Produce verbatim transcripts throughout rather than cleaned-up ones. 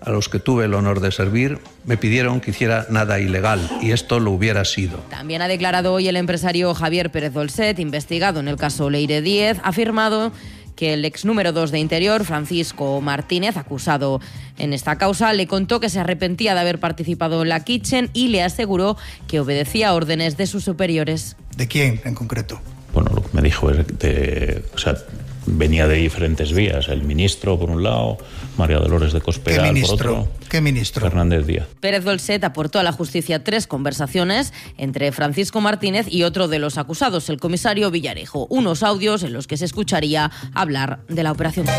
a los que tuve el honor de servir, me pidieron que hiciera nada ilegal, y esto lo hubiera sido. También ha declarado hoy el empresario Javier Pérez Dolcet, investigado en el caso Leire Díez, ha afirmado que el ex número dos de Interior, Francisco Martínez, acusado en esta causa, le contó que se arrepentía de haber participado en la Kitchen y le aseguró que obedecía órdenes de sus superiores. ¿De quién en concreto? Bueno, lo que me dijo es de, o sea, venía de diferentes vías. El ministro, por un lado, María Dolores de Cospedal, por otro. ¿Qué ministro? Fernández Díaz. Pérez Dolcet aportó a la justicia tres conversaciones entre Francisco Martínez y otro de los acusados, el comisario Villarejo. Unos audios en los que se escucharía hablar de la operación.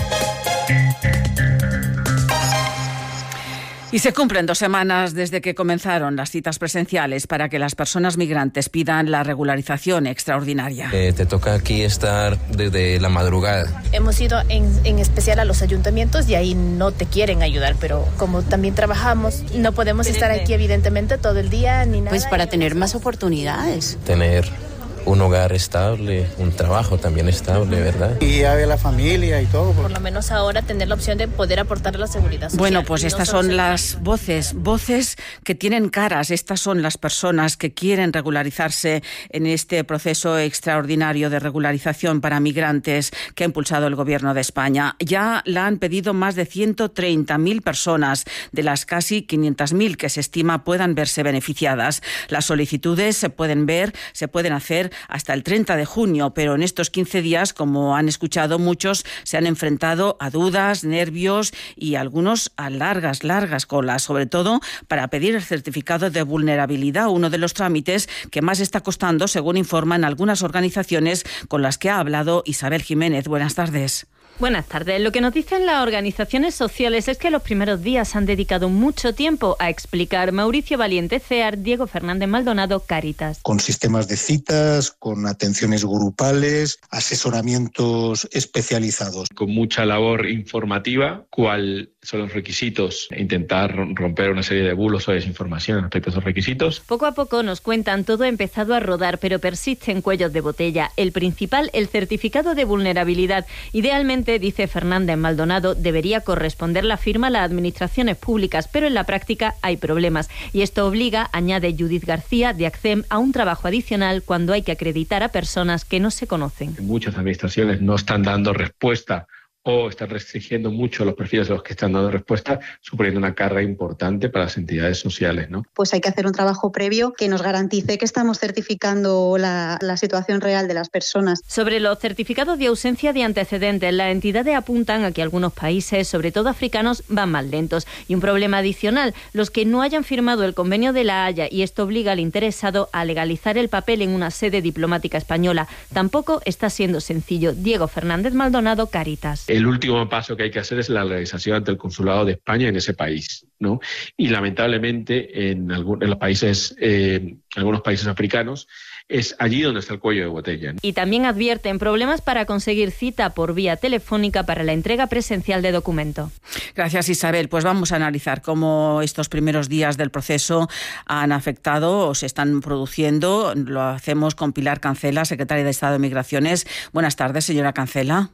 Y se cumplen dos semanas desde que comenzaron las citas presenciales para que las personas migrantes pidan la regularización extraordinaria. Eh, te toca aquí estar desde la madrugada. Hemos ido en, en especial a los ayuntamientos y ahí no te quieren ayudar, pero como también trabajamos, no podemos estar aquí evidentemente todo el día ni nada. Pues para tener más oportunidades. Tener un hogar estable, un trabajo también estable, ¿verdad? Y a ver la familia y todo. Por lo menos ahora tener la opción de poder aportar la seguridad social. Bueno, pues estas son las voces, voces que tienen caras. Estas son las personas que quieren regularizarse en este proceso extraordinario de regularización para migrantes que ha impulsado el Gobierno de España. Ya la han pedido más de ciento treinta mil personas, de las casi quinientas mil que se estima puedan verse beneficiadas. Las solicitudes se pueden ver, se pueden hacer hasta el treinta de junio, pero en estos quince días, como han escuchado, muchos se han enfrentado a dudas, nervios y algunos a largas, largas colas, sobre todo para pedir el certificado de vulnerabilidad, uno de los trámites que más está costando, según informan algunas organizaciones con las que ha hablado Isabel Jiménez. Buenas tardes. Buenas tardes. Lo que nos dicen las organizaciones sociales es que los primeros días han dedicado mucho tiempo a explicar. Mauricio Valiente, C E A R, Diego Fernández Maldonado, Cáritas. Con sistemas de citas, con atenciones grupales, asesoramientos especializados. Con mucha labor informativa, cuál son los requisitos, e intentar romper una serie de bulos o desinformación respecto a esos requisitos. Poco a poco nos cuentan, todo ha empezado a rodar, pero persisten cuellos de botella. El principal, el certificado de vulnerabilidad. Idealmente, dice Fernández Maldonado, debería corresponder la firma a las administraciones públicas, pero en la práctica hay problemas. Y esto obliga, añade Judith García, de ACCEM, a un trabajo adicional cuando hay que acreditar a personas que no se conocen. Muchas administraciones no están dando respuesta o están restringiendo mucho los perfiles de los que están dando respuesta, suponiendo una carga importante para las entidades sociales, ¿no? Pues hay que hacer un trabajo previo que nos garantice que estamos certificando la, la situación real de las personas. Sobre los certificados de ausencia de antecedentes, las entidades apuntan a que algunos países, sobre todo africanos, van más lentos. Y un problema adicional, los que no hayan firmado el convenio de La Haya, y esto obliga al interesado a legalizar el papel en una sede diplomática española. Tampoco está siendo sencillo. Diego Fernández Maldonado, Cáritas. El último paso que hay que hacer es la legalización ante el Consulado de España en ese país, ¿no? Y lamentablemente en, algún, en los países, eh, algunos países africanos, es allí donde está el cuello de botella, ¿no? Y también advierten problemas para conseguir cita por vía telefónica para la entrega presencial de documento. Gracias, Isabel. Pues vamos a analizar cómo estos primeros días del proceso han afectado o se están produciendo. Lo hacemos con Pilar Cancela, secretaria de Estado de Migraciones. Buenas tardes, señora Cancela.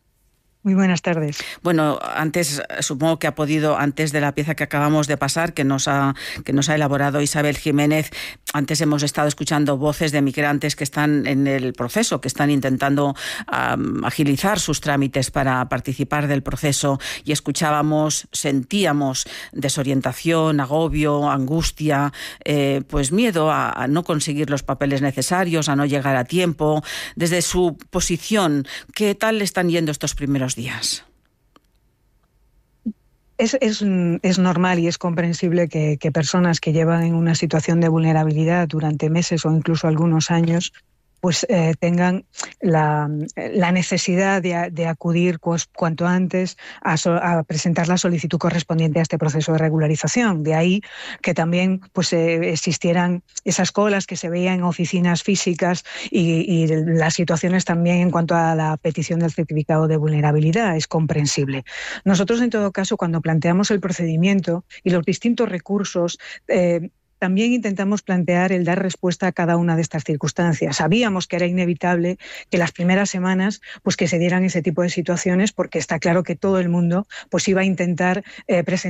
Muy buenas tardes. Bueno, antes, supongo que ha podido, antes de la pieza que acabamos de pasar, que nos ha, que nos ha elaborado Isabel Jiménez, antes hemos estado escuchando voces de migrantes que están en el proceso, que están intentando um, agilizar sus trámites para participar del proceso, y escuchábamos, sentíamos desorientación, agobio, angustia, eh, pues miedo a, a no conseguir los papeles necesarios, a no llegar a tiempo. Desde su posición, ¿qué tal le están yendo estos primeros días? Es, es, es normal y es comprensible que, que personas que llevan en una situación de vulnerabilidad durante meses o incluso algunos años pues eh, tengan la, la necesidad de, de acudir pues, cuanto antes a, so, a presentar la solicitud correspondiente a este proceso de regularización. De ahí que también pues, eh, existieran esas colas que se veían en oficinas físicas y, y las situaciones también en cuanto a la petición del certificado de vulnerabilidad. Es comprensible. Nosotros, en todo caso, cuando planteamos el procedimiento y los distintos recursos, eh, también intentamos plantear el dar respuesta a cada una de estas circunstancias. Sabíamos que era inevitable que las primeras semanas pues que se dieran ese tipo de situaciones, porque está claro que todo el mundo pues iba a intentar eh, presentar